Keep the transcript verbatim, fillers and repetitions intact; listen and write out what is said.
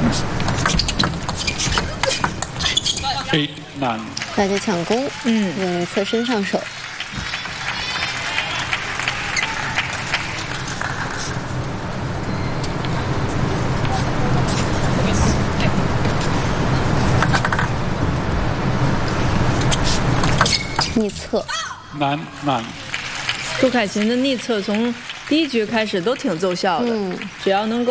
eight nine。 大家抢攻，嗯，用侧身上手。逆侧。 nine nine。 杜凯琴的逆侧从第一局开始都挺奏效的，嗯，只要能够。